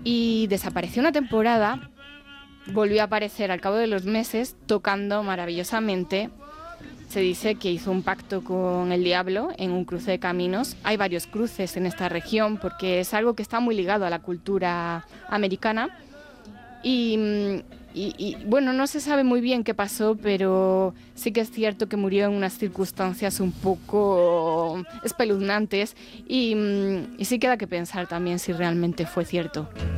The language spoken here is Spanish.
y desapareció una temporada, volvió a aparecer al cabo de los meses tocando maravillosamente. Se dice que hizo un pacto con el diablo en un cruce de caminos. Hay varios cruces en esta región porque es algo que está muy ligado a la cultura americana. Bueno, no se sabe muy bien qué pasó, pero sí que es cierto que murió en unas circunstancias un poco espeluznantes y sí queda que pensar también si realmente fue cierto.